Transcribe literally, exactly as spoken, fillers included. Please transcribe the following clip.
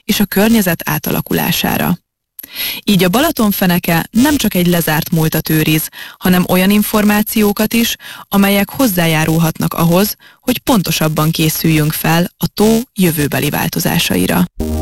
és a környezet átalakulására. Így a Balatonfeneke nem csak egy lezárt múltat őriz, hanem olyan információkat is, amelyek hozzájárulhatnak ahhoz, hogy pontosabban készüljünk fel a tó jövőbeli változásaira.